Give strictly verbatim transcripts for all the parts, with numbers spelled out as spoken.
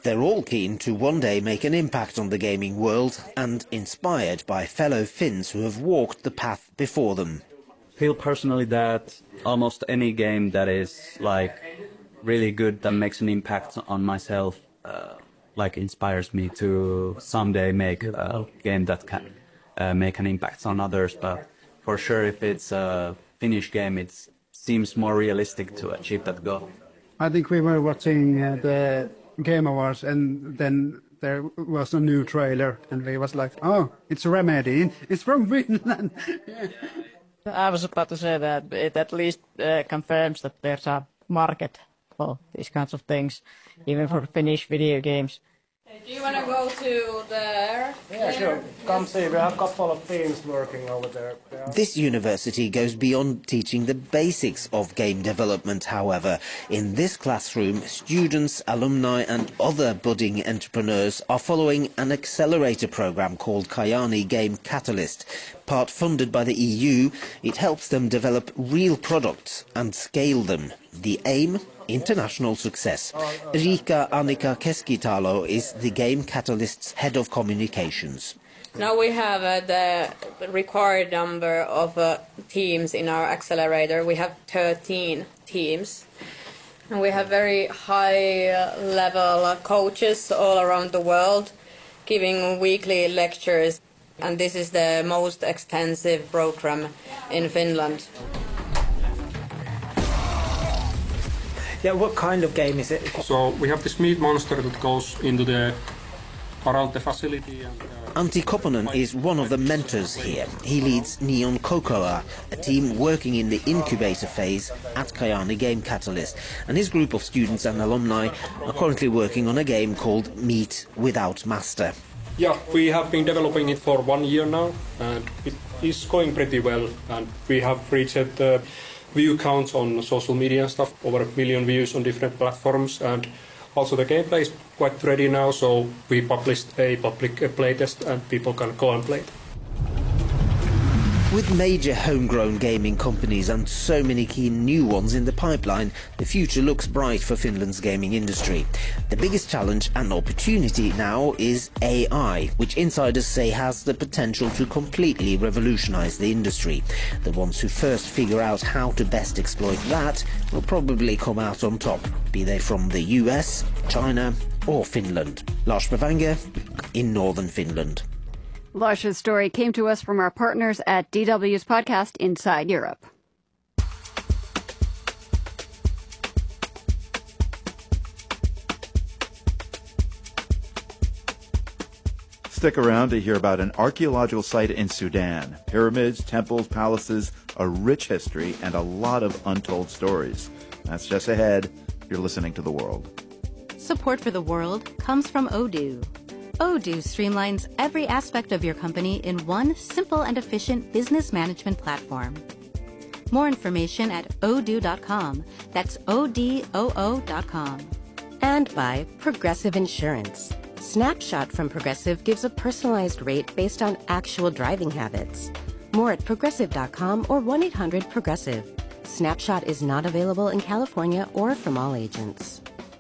They're all keen to one day make an impact on the gaming world and inspired by fellow Finns who have walked the path before them. I feel personally that almost any game that is like really good, that makes an impact on myself, uh, like inspires me to someday make a game that can uh, make an impact on others. But for sure, if it's a Finnish game, it seems more realistic to achieve that goal. I think we were watching uh, the Game Awards, and then there was a new trailer, and we was like, oh, it's Remedy, it's from Finland. I was about to say that it at least uh, confirms that there's a market for these kinds of things, even for Finnish video games. Do you want to go to there? Yeah, sure. Come see, we have a couple of teams working over there. This university goes beyond teaching the basics of game development, however. In this classroom, students, alumni and other budding entrepreneurs are following an accelerator program called Kajaani Game Catalyst. Part funded by the E U, it helps them develop real products and scale them. The aim? International success. Riikka Annika Keskitalo is the Game Catalyst's head of communications. Now we have uh, the required number of uh, teams in our accelerator. We have thirteen teams. And we have very high uh, level uh, coaches all around the world giving weekly lectures. And this is the most extensive program in Finland. Yeah, what kind of game is it? So we have this meat monster that goes into the around the facility. And, uh, Antti Koponen is one of the mentors here. He leads Neon Cocoa, a team working in the incubator phase at Kajaani Game Catalyst, and his group of students and alumni are currently working on a game called Meat Without Master. Yeah, we have been developing it for one year now, and it is going pretty well, and we have reached the uh, view counts on social media and stuff, over a million views on different platforms, and also the gameplay is quite ready now, so we published a public uh, playtest and people can go and play it. With major homegrown gaming companies and so many keen new ones in the pipeline, the future looks bright for Finland's gaming industry. The biggest challenge and opportunity now is A I, which insiders say has the potential to completely revolutionize the industry. The ones who first figure out how to best exploit that will probably come out on top, be they from the U S, China or Finland. Lars Bravanger in northern Finland. Lars's story came to us from our partners at D W's podcast Inside Europe. Stick around to hear about an archaeological site in Sudan. Pyramids, temples, palaces, a rich history, and a lot of untold stories. That's just ahead. You're listening to The World. Support for The World comes from Odoo. Odoo streamlines every aspect of your company in one simple and efficient business management platform. More information at odoo dot com. That's O D O O dot com. And by Progressive Insurance. Snapshot from Progressive gives a personalized rate based on actual driving habits. More at progressive dot com or one eight hundred progressive. Snapshot is not available in California or from all agents.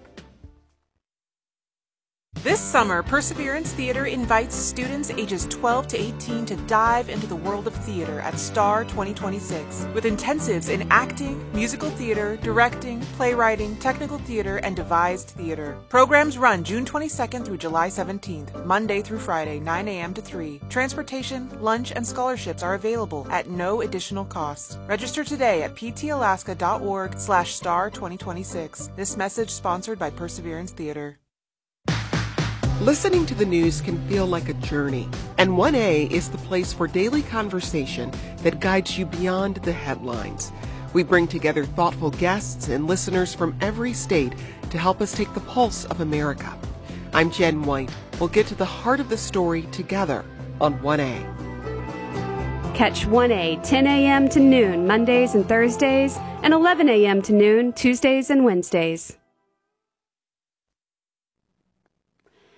This summer, Perseverance Theater invites students ages twelve to eighteen to dive into the world of theater at STAR twenty twenty-six with intensives in acting, musical theater, directing, playwriting, technical theater, and devised theater. Programs run June twenty-second through July seventeenth, Monday through Friday, nine a.m. to three. Transportation, lunch, and scholarships are available at no additional cost. Register today at ptalaska.org slash star 2026. This message sponsored by Perseverance Theater. Listening to the news can feel like a journey, and one A is the place for daily conversation that guides you beyond the headlines. We bring together thoughtful guests and listeners from every state to help us take the pulse of America. I'm Jen White. We'll get to the heart of the story together on one A. Catch one A ten a.m. to noon Mondays and Thursdays, and eleven a.m. to noon Tuesdays and Wednesdays.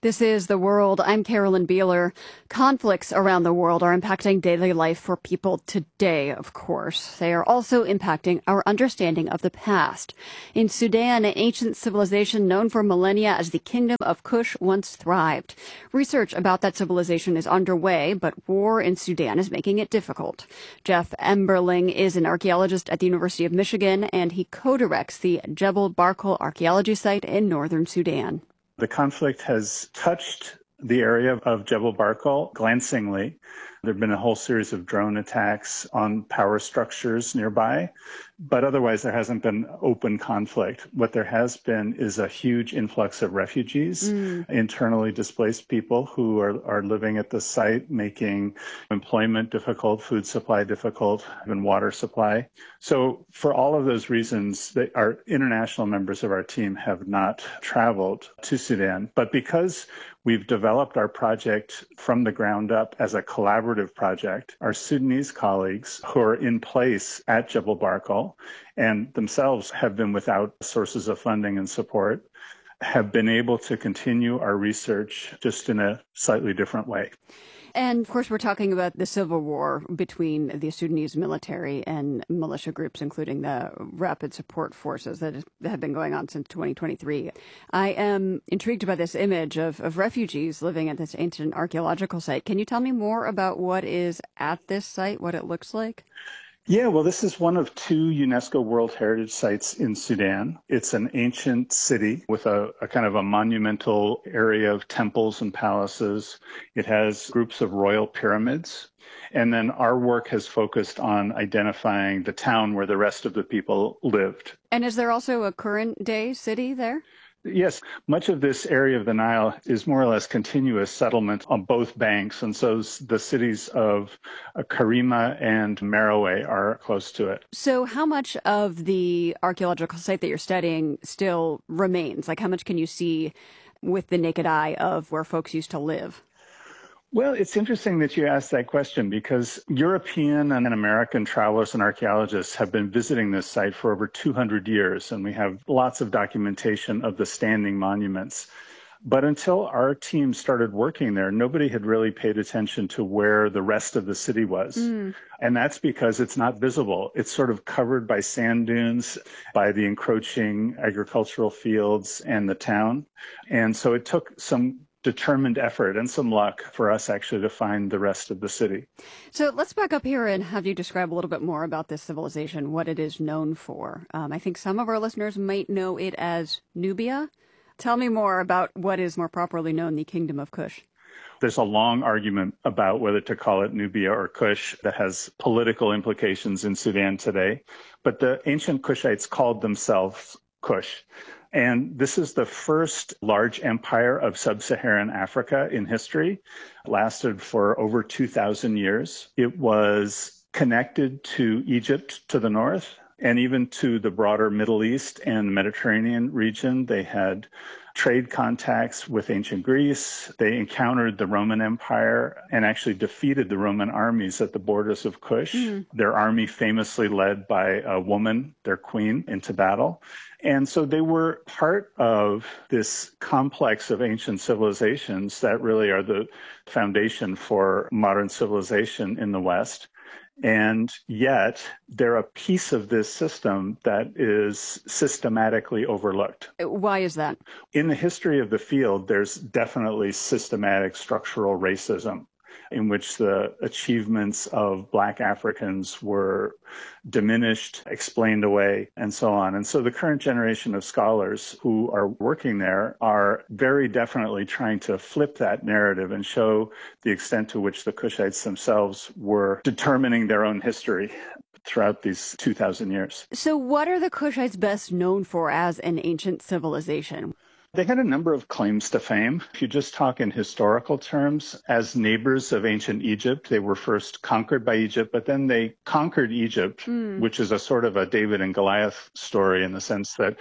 This is The World. I'm Carolyn Beeler. Conflicts around the world are impacting daily life for people today, of course. They are also impacting our understanding of the past. In Sudan, an ancient civilization known for millennia as the Kingdom of Kush once thrived. Research about that civilization is underway, but war in Sudan is making it difficult. Jeff Emberling is an archaeologist at the University of Michigan, and he co-directs the Jebel Barkal archaeology site in northern Sudan. The conflict has touched the area of Jebel Barkal glancingly. There have been a whole series of drone attacks on power structures nearby, but otherwise there hasn't been open conflict. What there has been is a huge influx of refugees, mm. internally displaced people who are, are living at the site, making employment difficult, food supply difficult, and water supply. So for all of those reasons, they, our international members of our team have not traveled to Sudan. But because we've developed our project from the ground up as a collaborative project, our Sudanese colleagues who are in place at Jebel Barkal and themselves have been without sources of funding and support, have been able to continue our research just in a slightly different way. And, of course, we're talking about the civil war between the Sudanese military and militia groups, including the Rapid Support Forces that have been going on since twenty twenty-three. I am intrigued by this image of, of refugees living at this ancient archaeological site. Can you tell me more about what is at this site, what it looks like? Yeah, well, this is one of two UNESCO World Heritage Sites in Sudan. It's an ancient city with a, a kind of a monumental area of temples and palaces. It has groups of royal pyramids. And then our work has focused on identifying the town where the rest of the people lived. And is there also a current day city there? Yes, much of this area of the Nile is more or less continuous settlement on both banks. And so the cities of Karima and Merowe are close to it. So how much of the archaeological site that you're studying still remains? Like how much can you see with the naked eye of where folks used to live? Well, it's interesting that you asked that question because European and American travelers and archaeologists have been visiting this site for over two hundred years, and we have lots of documentation of the standing monuments. But until our team started working there, nobody had really paid attention to where the rest of the city was. Mm. And that's because it's not visible. It's sort of covered by sand dunes, by the encroaching agricultural fields and the town. And so it took some determined effort and some luck for us actually to find the rest of the city. So let's back up here and have you describe a little bit more about this civilization, what it is known for. Um, I think some of our listeners might know it as Nubia. Tell me more about what is more properly known, the Kingdom of Kush. There's a long argument about whether to call it Nubia or Kush that has political implications in Sudan today. But the ancient Kushites called themselves Kush. And this is the first large empire of sub-Saharan Africa in history. It lasted for over two thousand years. It was connected to Egypt to the north and even to the broader Middle East and Mediterranean region. They had trade contacts with ancient Greece. They encountered the Roman Empire and actually defeated the Roman armies at the borders of Kush. Mm. Their army famously led by a woman, their queen, into battle. And so they were part of this complex of ancient civilizations that really are the foundation for modern civilization in the West. And yet they're a piece of this system that is systematically overlooked. Why is that? In the history of the field, there's definitely systematic structural racism in which the achievements of Black Africans were diminished, explained away, and so on. And so the current generation of scholars who are working there are very definitely trying to flip that narrative and show the extent to which the Kushites themselves were determining their own history throughout these two thousand years. So what are the Kushites best known for as an ancient civilization? They had a number of claims to fame. If you just talk in historical terms, as neighbors of ancient Egypt, they were first conquered by Egypt, but then they conquered Egypt, mm. which is a sort of a David and Goliath story in the sense that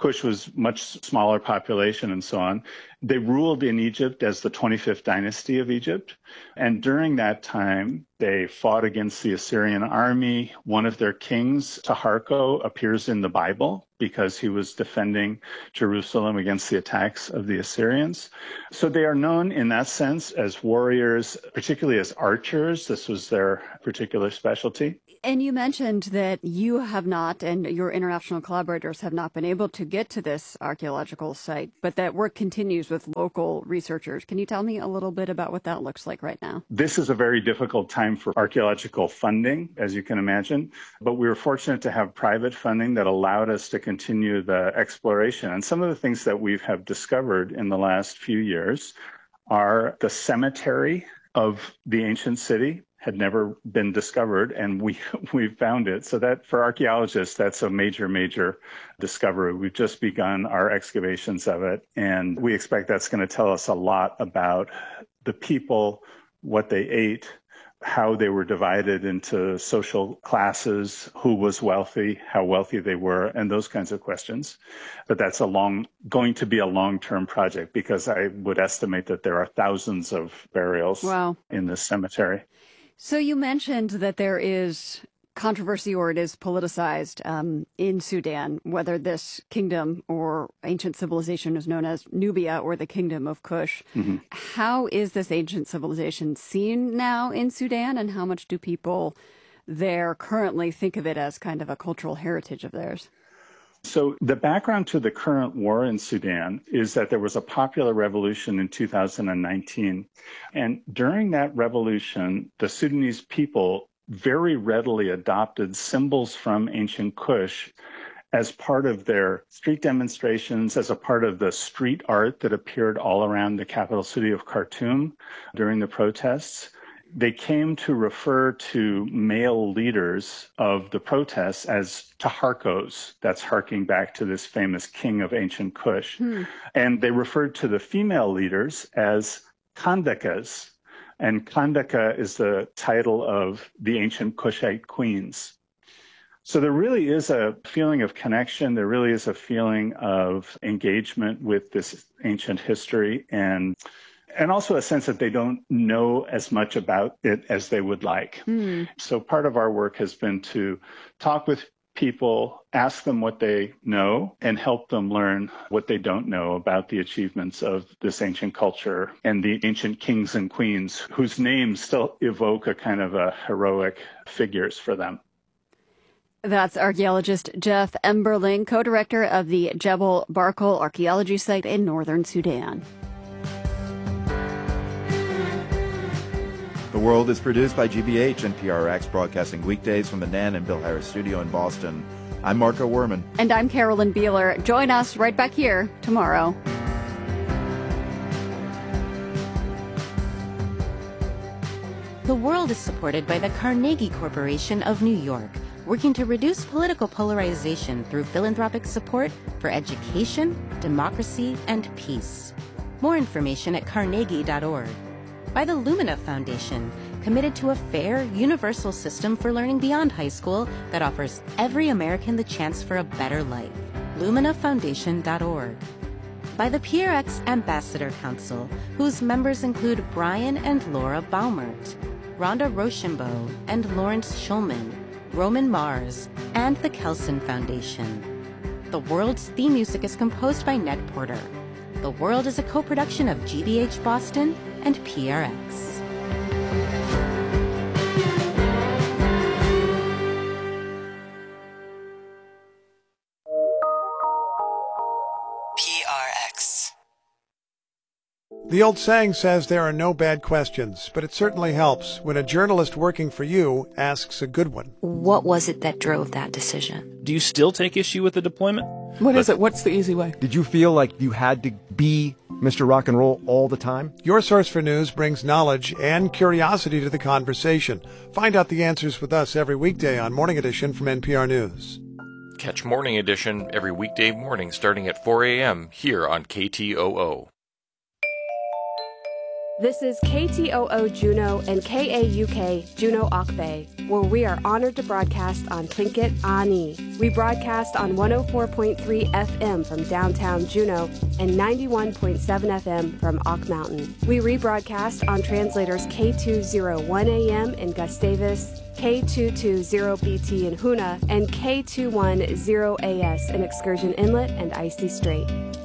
Kush was much smaller population and so on. They ruled in Egypt as the twenty-fifth dynasty of Egypt. And during that time, they fought against the Assyrian army. One of their kings, Taharko, appears in the Bible because he was defending Jerusalem against the attacks of the Assyrians. So they are known in that sense as warriors, particularly as archers. This was their particular specialty. And you mentioned that you have not, and your international collaborators have not been able to get to this archaeological site, but that work continues with local researchers. Can you tell me a little bit about what that looks like right now? This is a very difficult time for archaeological funding, as you can imagine, but we were fortunate to have private funding that allowed us to continue the exploration. And some of the things that we have discovered in the last few years are the cemetery of the ancient city had never been discovered, and we we found it. So that for archaeologists, that's a major, major discovery. We've just begun our excavations of it, and we expect that's going to tell us a lot about the people, what they ate, how they were divided into social classes, who was wealthy, how wealthy they were, and those kinds of questions. But that's a long, going to be a long-term project, because I would estimate that there are thousands of burials wow. in this cemetery. So you mentioned that there is controversy, or it is politicized um, in Sudan, whether this kingdom or ancient civilization is known as Nubia or the Kingdom of Kush. Mm-hmm. How is this ancient civilization seen now in Sudan, and how much do people there currently think of it as kind of a cultural heritage of theirs? So the background to the current war in Sudan is that there was a popular revolution in two thousand nineteen. And during that revolution, the Sudanese people very readily adopted symbols from ancient Kush as part of their street demonstrations, as a part of the street art that appeared all around the capital city of Khartoum during the protests. They came to refer to male leaders of the protests as Taharkos. That's harking back to this famous king of ancient Kush. Hmm. And they referred to the female leaders as Kandakas. And Kandaka is the title of the ancient Kushite queens. So there really is a feeling of connection. There really is a feeling of engagement with this ancient history, and And also a sense that they don't know as much about it as they would like. Mm. So part of our work has been to talk with people, ask them what they know, and help them learn what they don't know about the achievements of this ancient culture and the ancient kings and queens whose names still evoke a kind of a heroic figures for them. That's archaeologist Jeff Emberling, co-director of the Jebel Barkal archaeology site in northern Sudan. The World is produced by G B H and P R X, broadcasting weekdays from the Nan and Bill Harris studio in Boston. I'm Marco Werman. And I'm Carolyn Beeler. Join us right back here tomorrow. The World is supported by the Carnegie Corporation of New York, working to reduce political polarization through philanthropic support for education, democracy, and peace. More information at carnegie dot org. By the Lumina Foundation, committed to a fair, universal system for learning beyond high school that offers every American the chance for a better life. lumina foundation dot org. By the P R X Ambassador Council, whose members include Brian and Laura Baumert, Rhonda Rochambeau and Lawrence Schulman, Roman Mars, and the Kelson Foundation. The World's theme music is composed by Ned Porter. The World is a co-production of G B H Boston and P R X. P R X. The old saying says there are no bad questions, but it certainly helps when a journalist working for you asks a good one. What was it that drove that decision? Do you still take issue with the deployment? What is it? What's the easy way? Did you feel like you had to be Mister Rock and Roll all the time? Your Source for News brings knowledge and curiosity to the conversation. Find out the answers with us every weekday on Morning Edition from N P R News. Catch Morning Edition every weekday morning starting at four a.m. here on K T O O. This is K T O O Juneau and K A U K Juneau Akbe, where we are honored to broadcast on Tlingit Ani. We broadcast on one oh four point three F M from downtown Juneau and ninety-one point seven F M from Auk Mountain. We rebroadcast on translators K two oh one A M in Gustavus, K two twenty B T in Hoonah, and K two ten A S in Excursion Inlet and Icy Strait.